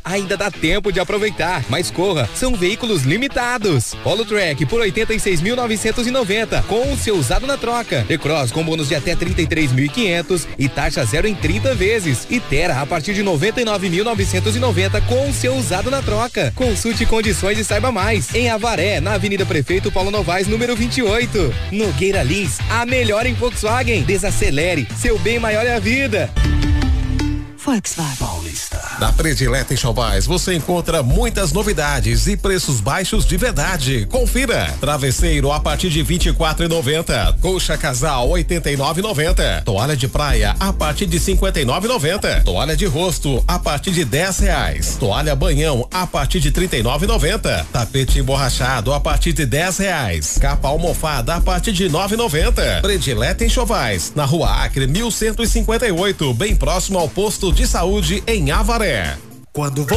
Ainda dá tempo de aproveitar, mas corra, são veículos limitados. Polo Track por 86.990 com o seu usado na troca. E-Cross com bônus de até 33.500 e taxa zero em 30 vezes. E Terra a partir de 99.990 com o seu usado na troca. Consulte condições e saiba mais em Avaré, na Avenida Prefeito Paulo Novaes, número 28. Nogueira Lins, a melhor em Volkswagen. Desacelere, seu bem maior é a vida. Volkswagen Paulista. Na Predileta Enxovais você encontra muitas novidades e preços baixos de verdade. Confira. Travesseiro a partir de 24,90. Colcha casal 89,90. Toalha de praia a partir de 59,90. Toalha de rosto a partir de R$10. Toalha banhão a partir de 39,90. Tapete emborrachado a partir de R$10. Capa almofada a partir de 9,90. Predileta Enxovais, na Rua Acre 1158, bem próximo ao posto de saúde em Avaré. Quando